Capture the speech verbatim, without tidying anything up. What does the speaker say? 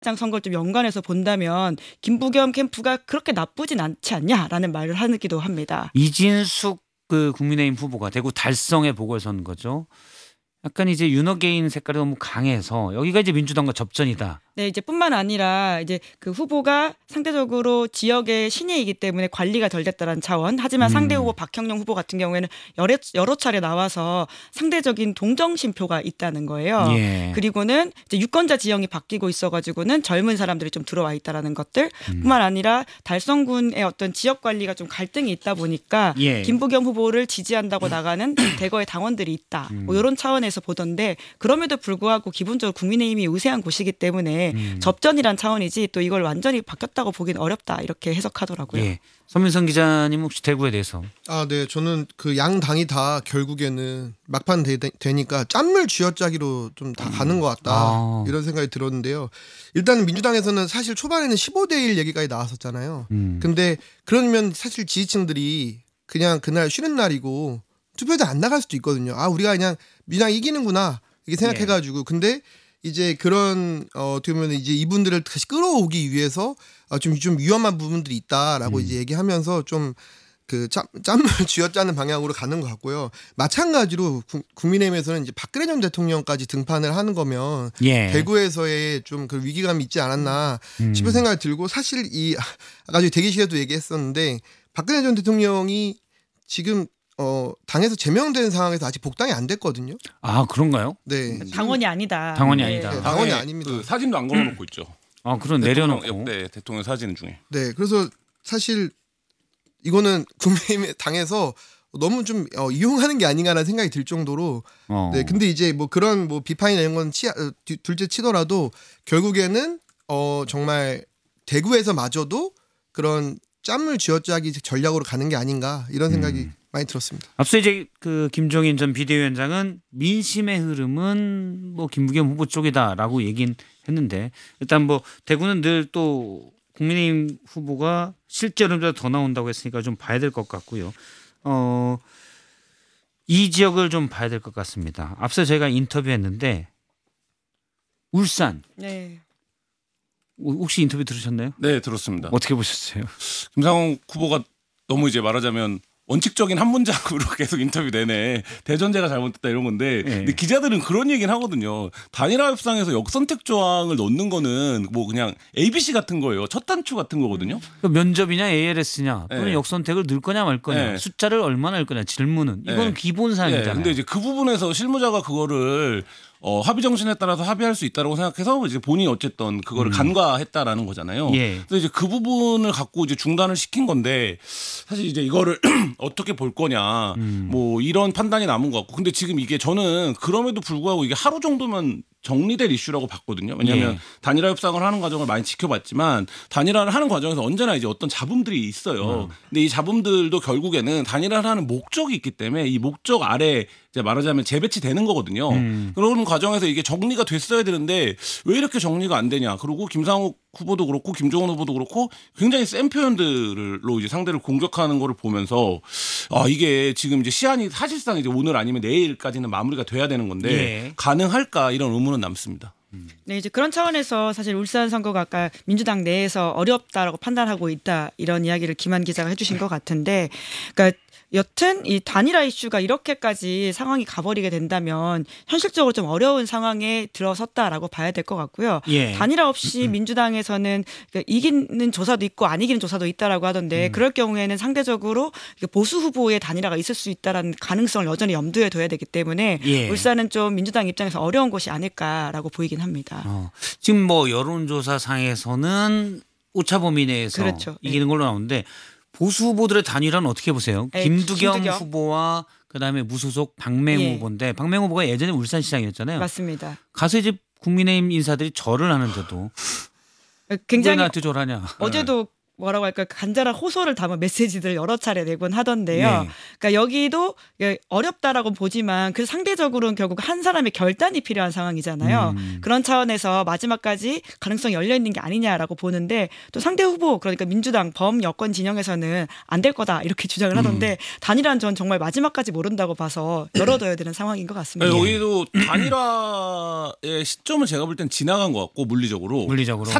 장 선거를 좀 연관해서 본다면 김부겸 캠프가 그렇게 나쁘진 않지 않냐라는 말을 하기도 합니다. 이진숙 그 국민의힘 후보가 대구 달성에 보궐선거죠. 약간 이제 윤어게인 색깔이 너무 강해서 여기가 이제 민주당과 접전이다. 네, 이제 뿐만 아니라 이제 그 후보가 상대적으로 지역의 신예이기 때문에 관리가 덜 됐다는 차원. 하지만 음. 상대 후보 박형룡 후보 같은 경우에는 여러, 여러 차례 나와서 상대적인 동정심표가 있다는 거예요. 예. 그리고는 이제 유권자 지형이 바뀌고 있어가지고는 젊은 사람들이 좀 들어와 있다라는 것들. 음. 뿐만 아니라 달성군의 어떤 지역 관리가 좀 갈등이 있다 보니까 예. 김부겸 후보를 지지한다고 나가는 대거의 당원들이 있다. 음. 뭐 이런 차원에서 보던데 그럼에도 불구하고 기본적으로 국민의힘이 우세한 곳이기 때문에 음. 접전이란 차원이지 또 이걸 완전히 바뀌었다고 보기는 어렵다 이렇게 해석하더라고요. 예. 선민성 기자님 혹시 대구에 대해서? 아, 네. 저는 그 양 당이 다 결국에는 막판 되, 되니까 짠물 쥐어짜기로 좀 다 가는 것 같다. 아. 이런 생각이 들었는데요. 일단은 민주당에서는 사실 초반에는 십오 대 일 얘기까지 나왔었잖아요. 음. 근데 그러면 사실 지지층들이 그냥 그날 쉬는 날이고 투표도 안 나갈 수도 있거든요. 아, 우리가 그냥 민주당이 이기는구나 이렇게 생각해가지고. 근데 이제 그런 어, 어떻게 보면 이제 이분들을 다시 끌어오기 위해서 어, 좀, 좀 위험한 부분들이 있다라고 음. 이제 얘기하면서 좀 그 짠물 쥐어짜는 방향으로 가는 것 같고요. 마찬가지로 구, 국민의힘에서는 이제 박근혜 전 대통령까지 등판을 하는 거면 예. 대구에서의 좀 그 위기감이 있지 않았나 음. 싶은 생각이 들고 사실 이 아까 저희 대기실에도 얘기했었는데 박근혜 전 대통령이 지금 어, 당에서 제명된 상황에서 아직 복당이 안 됐거든요. 아 그런가요? 네. 당원이 아니다. 당원이 네. 아니다. 네, 당원이 당에 아닙니다. 그 사진도 안 걸어놓고 있죠. 아 그런 대통령 내려놓고. 옆에 대통령 사진 중에. 네, 그래서 사실 이거는 국민의힘 당에서 너무 좀 어, 이용하는 게 아닌가라는 생각이 들 정도로. 어. 네, 근데 이제 뭐 그런 뭐 비판이나 이런 건 치, 어, 뒤- 둘째 치더라도 결국에는 어 정말 대구에서마저도 그런 짠물 쥐어짜기 전략으로 가는 게 아닌가 이런 생각이 음. 많이 들었습니다. 앞서 이제 그 김종인 전 비대위원장은 민심의 흐름은 뭐 김부겸 후보 쪽이다라고 얘긴 했는데 일단 뭐 대구는 늘 또 국민의힘 후보가 실제 흐름보다 더 나온다고 했으니까 좀 봐야 될 것 같고요. 어, 이 지역을 좀 봐야 될 것 같습니다. 앞서 저희가 인터뷰했는데 울산 네. 혹시 인터뷰 들으셨나요? 네, 들었습니다. 어떻게 보셨어요? 김상훈 후보가 너무 이제 말하자면 원칙적인 한 문장으로 계속 인터뷰 내내 대전제가 잘못됐다 이런 건데 네. 근데 기자들은 그런 얘기는 하거든요. 단일화 협상에서 역선택 조항을 넣는 거는 뭐 그냥 에이비씨 같은 거예요. 첫 단추 같은 거거든요. 그 면접이냐 에이엘에스냐 또는 네. 역선택을 넣을 거냐 말 거냐 네. 숫자를 얼마나 할 거냐 질문은 이건 네. 기본 예, 사항이잖아요. 근데 이제 그 부분에서 실무자가 그거를 어, 합의 정신에 따라서 합의할 수 있다라고 생각해서 이제 본인이 어쨌든 그거를 음. 간과했다라는 거잖아요. 예. 그래서 이제 그 부분을 갖고 이제 중단을 시킨 건데 사실 이제 이거를 어떻게 볼 거냐 음. 뭐 이런 판단이 남은 것 같고 근데 지금 이게 저는 그럼에도 불구하고 이게 하루 정도면 정리될 이슈라고 봤거든요. 왜냐하면 예. 단일화 협상을 하는 과정을 많이 지켜봤지만 단일화를 하는 과정에서 언제나 이제 어떤 잡음들이 있어요. 음. 근데 이 잡음들도 결국에는 단일화를 하는 목적이 있기 때문에 이 목적 아래 이제 말하자면 재배치되는 거거든요. 음. 그런 과정에서 이게 정리가 됐어야 되는데 왜 이렇게 정리가 안 되냐. 그리고 김상욱 후보도 그렇고 김종원 후보도 그렇고 굉장히 센 표현들로 이제 상대를 공격하는 거를 보면서 아 이게 지금 이제 시한이 사실상 이제 오늘 아니면 내일까지는 마무리가 돼야 되는 건데 예. 가능할까 이런 의문은 남습니다. 네, 이제 그런 차원에서 사실 울산 선거가 아까 민주당 내에서 어렵다라고 판단하고 있다 이런 이야기를 김한 기자가 해주신 것 같은데, 그러니까 여튼 이 단일화 이슈가 이렇게까지 상황이 가버리게 된다면 현실적으로 좀 어려운 상황에 들어섰다라고 봐야 될 것 같고요. 예. 단일화 없이 민주당에서는 이기는 조사도 있고 안 이기는 조사도 있다라고 하던데 음. 그럴 경우에는 상대적으로 보수 후보의 단일화가 있을 수 있다라는 가능성을 여전히 염두에 둬야 되기 때문에 예. 울산은 좀 민주당 입장에서 어려운 곳이 아닐까라고 보이긴 합니다. 어, 지금 뭐 여론조사 상에서는 오차범위 내에서 그렇죠. 이기는 걸로 나오는데 보수 후보들의 단일화는 어떻게 보세요? 네, 김두겸, 김두겸. 후보와 그다음에 무소속 박맹우 예. 후보인데 박맹우 후보가 예전에 울산시장이었잖아요. 맞습니다. 가서 이제 국민의힘 인사들이 절을 하는데도 왜 굉장히 나한테 절하냐. 어제도 뭐라고 할까 간절한 호소를 담은 메시지들 여러 차례 내곤 하던데요. 네. 그러니까 여기도 어렵다라고 보지만 그 상대적으로는 결국 한 사람의 결단이 필요한 상황이잖아요. 음. 그런 차원에서 마지막까지 가능성이 열려 있는 게 아니냐라고 보는데 또 상대 후보 그러니까 민주당 범여권 진영에서는 안 될 거다 이렇게 주장을 하던데 단일화는 전 정말 마지막까지 모른다고 봐서 열어둬야 되는 상황인 것 같습니다. 네, 여기도 단일화의 시점은 제가 볼 땐 지나간 것 같고 물리적으로 물리적으로.